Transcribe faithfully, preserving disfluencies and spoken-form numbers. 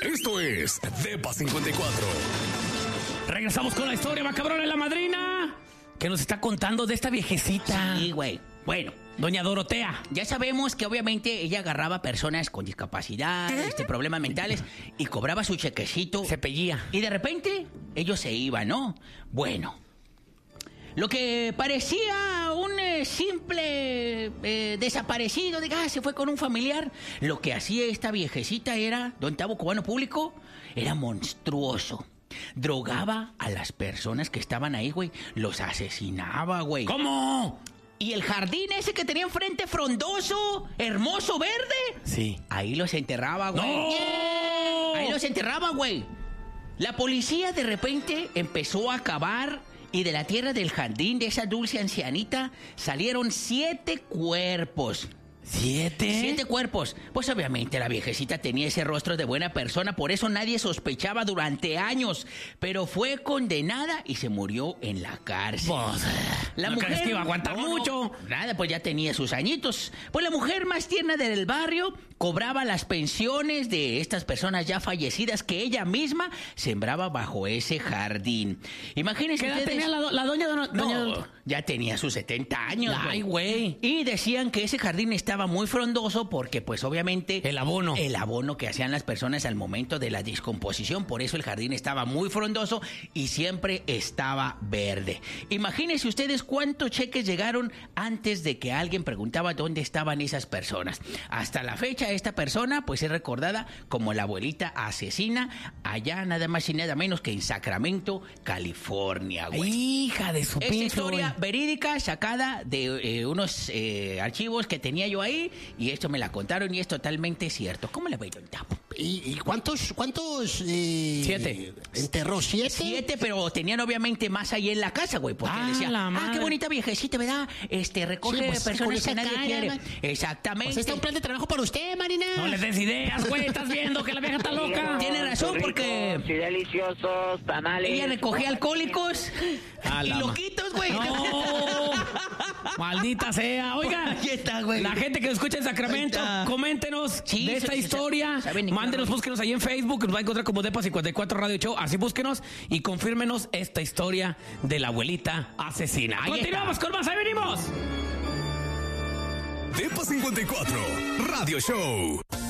Esto es Depa cincuenta y cuatro. Regresamos con la historia macabrona de la madrina, que nos está contando de esta viejecita. Sí, güey. Bueno, doña Dorotea. ya sabemos que obviamente ella agarraba personas con discapacidad, este, problemas mentales, y cobraba su chequecito. Se pellía. Y de repente, ellos se iban, ¿no? Bueno, lo que parecía un eh, simple eh, desaparecido, de ah, se fue con un familiar, lo que hacía esta viejecita era, don Tavo Cubano Público, era monstruoso. Drogaba a las personas que estaban ahí, güey. Los asesinaba, güey. ¿Cómo? Y el jardín ese que tenía enfrente, frondoso, hermoso, verde, Sí. ahí los enterraba, güey. ¡No! Ahí los enterraba, güey. La policía de repente empezó a cavar y de la tierra del jardín de esa dulce ancianita salieron siete cuerpos. ¿Siete? Siete cuerpos. Pues obviamente la viejecita tenía ese rostro de buena persona, por eso nadie sospechaba durante años. Pero fue condenada y se murió en la cárcel. Pues, La ¿no mujer crees que iba a aguantar No, no, mucho? Nada, pues ya tenía sus añitos. Pues la mujer más tierna del barrio cobraba las pensiones de estas personas ya fallecidas que ella misma sembraba bajo ese jardín. Imagínense ¿Qué edad ustedes- tenía la, do- la doña Dono- No, doña- ya tenía sus setenta años. Ay, güey. Y decían que ese jardín estaba muy frondoso porque, pues, obviamente... El abono. El abono que hacían las personas al momento de la descomposición. Por eso el jardín estaba muy frondoso y siempre estaba verde. Imagínense ustedes cuántos cheques llegaron antes de que alguien preguntaba dónde estaban esas personas. Hasta la fecha, esta persona, pues, es recordada como la abuelita asesina allá nada más y nada menos que en Sacramento, California, güey. Hija de su Esta pinche, historia güey. verídica sacada de eh, unos eh, archivos que tenía yo ahí y esto me la contaron y es totalmente cierto. ¿Cómo le voy, don Tapo? ¿Y, y cuántos, cuántos eh, Siete. enterró? ¿Siete? Siete, pero tenían obviamente más ahí en la casa, güey, porque Ah, decía, la ah, madre. qué bonita viejecita, ¿verdad? Este, recoge Sí, pues, con personas esa que nadie cara, quiere. man. Exactamente. Pues está un plan de trabajo para usted, Marina. No les des ideas, güey. Estás viendo que la vieja está loca. Tiene razón, porque Ricos y deliciosos tamales. ella recogía alcohólicos A y la ma- loquitos, güey. No. Maldita sea. Oiga. Ahí está, güey. La gente que nos escucha en Sacramento, Ahí está. coméntenos Sí, de esta sí, sí, historia. saben en qué Mándenos, rollo. búsquenos ahí en Facebook. Nos va a encontrar como Depa cincuenta y cuatro Radio Show. Así búsquenos y confírmenos esta historia de la abuelita asesina. Ahí Continuamos con más. Ahí venimos. Depa cincuenta y cuatro Radio Show.